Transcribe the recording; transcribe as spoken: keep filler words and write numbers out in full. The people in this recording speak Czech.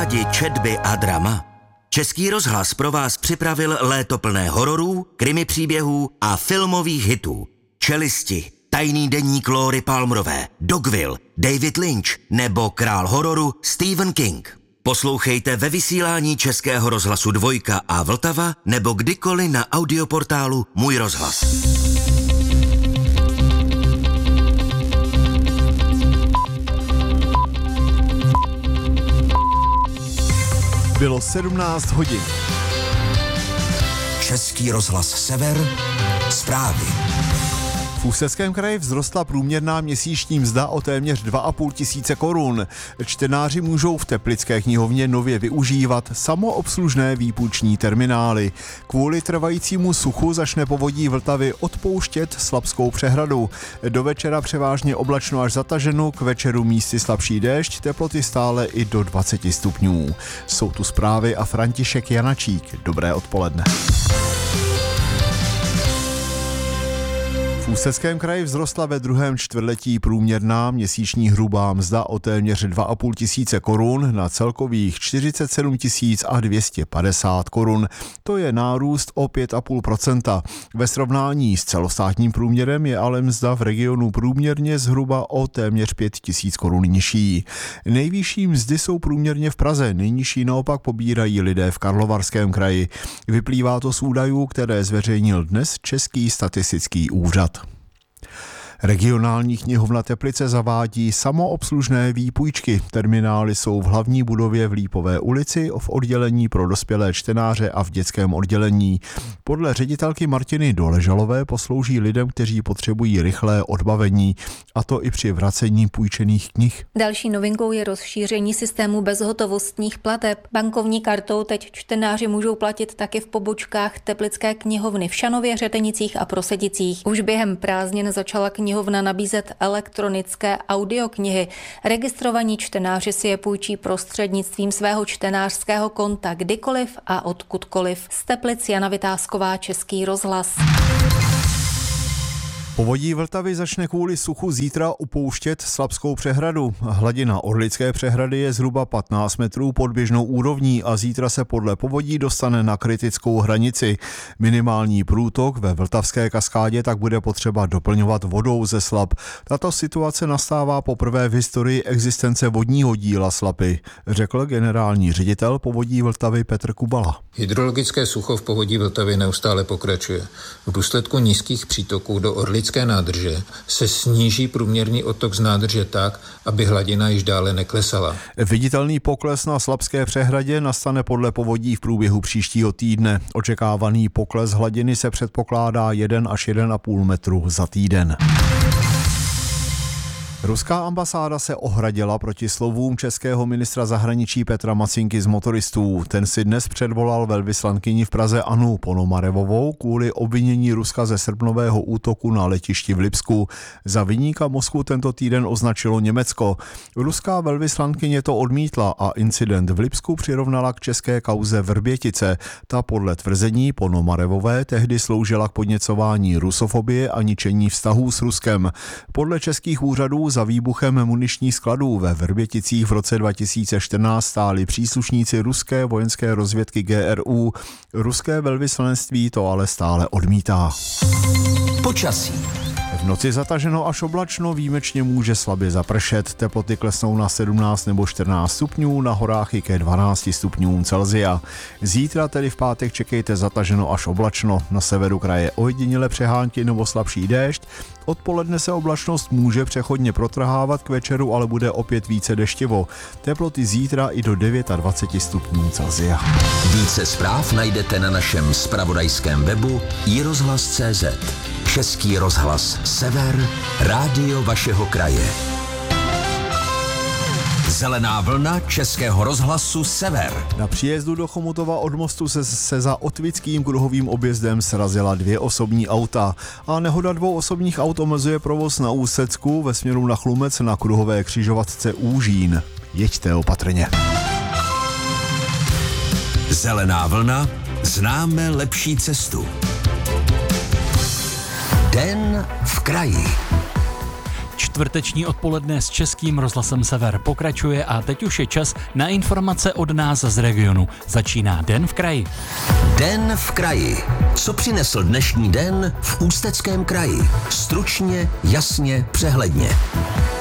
rádi četby a drama? Český rozhlas pro vás připravil léto plné hororů, krimi příběhů a filmových hitů. Čelisti, Tajný deník Lóry Palmerové, Dogville, David Lynch nebo král hororu Stephen King. Poslouchejte ve vysílání Českého rozhlasu Dvojka a Vltava nebo kdykoliv na audioportálu Můj rozhlas. Bylo sedmnáct hodin. Český rozhlas Sever, zprávy. V Ústeckém kraji vzrostla průměrná měsíční mzda o téměř dva a půl tisíce korun. Čtenáři můžou v Teplické knihovně nově využívat samoobslužné výpůjční terminály. Kvůli trvajícímu suchu začne povodí Vltavy odpouštět Slabskou přehradu. Do večera převážně oblačno až zataženo, k večeru místy slabší déšť, teploty stále i do dvacet stupňů. Jsou tu zprávy a František Janačík. Dobré odpoledne. V Ústeckém kraji vzrostla ve druhém čtvrtletí průměrná měsíční hrubá mzda o téměř dva a půl tisíce korun na celkových čtyřicet sedm tisíc dvě stě padesát korun. To je nárůst o pět a půl procenta. Ve srovnání s celostátním průměrem je ale mzda v regionu průměrně zhruba o téměř pět tisíc korun nižší. Nejvyšší mzdy jsou průměrně v Praze, nejnižší naopak pobírají lidé v Karlovarském kraji. Vyplývá to z údajů, které zveřejnil dnes Český statistický úřad. Regionální knihovna Teplice zavádí samoobslužné výpůjčky. Terminály jsou v hlavní budově v Lípové ulici, v oddělení pro dospělé čtenáře a v dětském oddělení. Podle ředitelky Martiny Doležalové poslouží lidem, kteří potřebují rychlé odbavení, a to i při vracení půjčených knih. Další novinkou je rozšíření systému bezhotovostních plateb. Bankovní kartou teď čtenáři můžou platit taky v pobočkách Teplické knihovny v Šanově, Řetenicích a Prosedicích. Už během prázdnin začala knihovna nabízet elektronické audioknihy. Registrovaní čtenáři si je půjčí prostřednictvím svého čtenářského konta kdykoliv a odkudkoliv. Z Teplic Jana Vytázková, Český rozhlas. Povodí Vltavy začne kvůli suchu zítra upouštět Slabskou přehradu. Hladina Orlické přehrady je zhruba patnáct metrů pod běžnou úrovní a zítra se podle povodí dostane na kritickou hranici. Minimální průtok ve Vltavské kaskádě tak bude potřeba doplňovat vodou ze Slap. Tato situace nastává poprvé v historii existence vodního díla Slapy, řekl generální ředitel Povodí Vltavy Petr Kubala. Hydrologické sucho v povodí Vltavy neustále pokračuje. V důsledku nízkých přítoků do Orlické nádrže se sníží průměrný odtok z nádrže tak, aby hladina již dále neklesala. Viditelný pokles na Slabské přehradě nastane podle povodí v průběhu příštího týdne. Očekávaný pokles hladiny se předpokládá jeden až jeden a půl metru za týden. Ruská ambasáda se ohradila proti slovům českého ministra zahraničí Petra Macinky z motoristů. Ten si dnes předvolal velvyslankyni v Praze Annu Ponomarevovou kvůli obvinění Ruska ze srpnového útoku na letišti v Lipsku. Za viníka Moskvu tento týden označilo Německo. Ruská velvyslankyně to odmítla a incident v Lipsku přirovnala k české kauze Vrbětice. Ta podle tvrzení Ponomarevové tehdy sloužila k podněcování rusofobie a ničení vztahů s Ruskem. Podle českých úřadů za výbuchem muničních skladů ve Vrběticích v roce dva tisíce čtrnáct stáli příslušníci ruské vojenské rozvědky G R U. Ruské velvyslanectví to ale stále odmítá. Počasí. V noci zataženo až oblačno, výjimečně může slabě zapršet. Teploty klesnou na sedmnáct nebo čtrnáct stupňů, na horách i ke dvanácti stupňům Celsia. Zítra, tedy v pátek, čekejte zataženo až oblačno. Na severu kraje ojediněle přehánky nebo slabší déšť. Odpoledne se oblačnost může přechodně protrhávat, k večeru ale bude opět více deštivo. Teploty zítra i do dvacet devět stupňů Celsia. Více zpráv najdete na našem zpravodajském webu i rozhlas tečka cé zet. Český rozhlas Sever, rádio vašeho kraje. Zelená vlna Českého rozhlasu Sever. Na příjezdu do Chomutova od mostu se, se za Otvickým kruhovým objezdem srazila dvě osobní auta a nehoda dvou osobních aut omezuje provoz na úsecku ve směru na Chlumec na kruhové křižovatce Úžín. Jeďte opatrně. Zelená vlna, známe lepší cestu. Den v kraji. Čtvrteční odpoledne s Českým rozhlasem Sever pokračuje a teď už je čas na informace od nás z regionu. Začíná Den v kraji. Den v kraji. Co přinesl dnešní den v Ústeckém kraji? Stručně, jasně, přehledně.